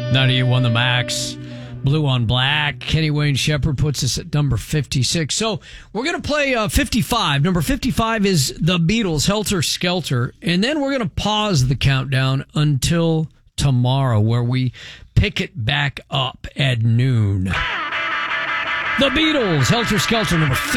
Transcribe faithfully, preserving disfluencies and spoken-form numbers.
ninety-eight one The Max. Blue on Black. Kenny Wayne Shepherd puts us at number fifty-six. So we're going to play uh, fifty-five. Number fifty-five is the Beatles, Helter Skelter. And then we're going to pause the countdown until tomorrow, where we pick it back up at noon. The Beatles, Helter Skelter, number fifty.